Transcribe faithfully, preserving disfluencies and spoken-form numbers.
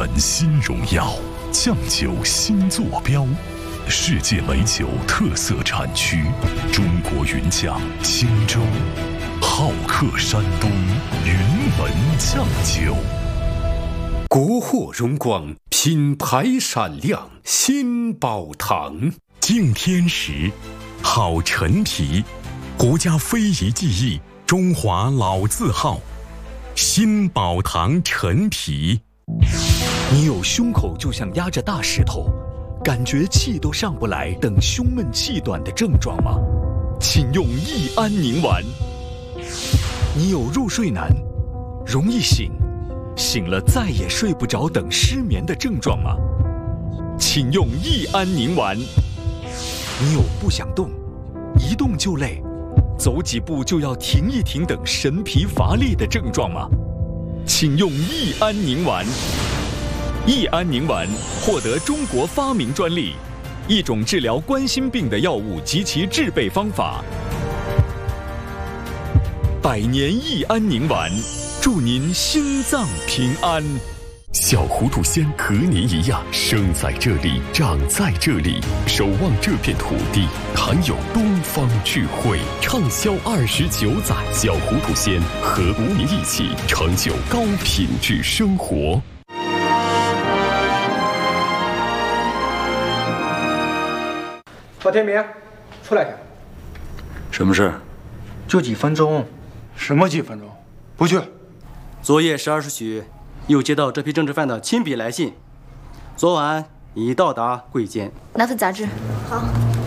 闻新荣耀，酱酒新坐标，世界美酒特色产区，中国云酱青州，好客山东，云门酱酒。 国货荣光，品牌闪亮，新宝堂。 敬天时，好陈皮，国家非遗技艺，中华老字号。新宝堂陈皮。 你有胸口就像压着大石头，感觉气都上不来等胸闷气短的症状吗？请用益安宁丸。你有入睡难，容易醒，醒了再也睡不着等失眠的症状吗？请用益安宁丸。你有不想动，一动就累，走几步就要停一停等神疲乏力的症状吗？请用益安宁丸。益安宁丸获得中国发明专利，一种治疗冠心病的药物及其制备方法。百年益安宁丸，祝您心脏平安。 小糊涂仙和您一样，生在这里，长在这里，守望这片土地，含有东方智慧，畅销二十九载。小糊涂仙和您一起成就高品质生活。 赵天明，出来一下。 什么事？ 就几分钟。 什么几分钟？不去。 昨夜十二时许，又接到这批政治犯的亲笔来信。昨晚已到达贵监。 拿份杂志。好。